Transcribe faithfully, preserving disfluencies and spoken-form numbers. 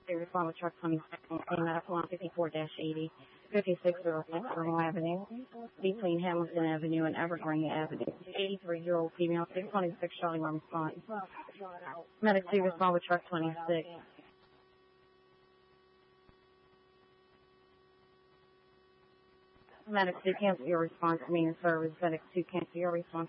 two, respond with truck twenty-six on medical line fifty-four eighty, fifty-six oh six Irma Avenue, between Hamilton Avenue and Evergreen Avenue. eighty-three-year-old female, six twenty-six Charlie one response. Medic two, respond with truck twenty-six. Medic two, cancel your response, meaning service. Medic two, cancel your response.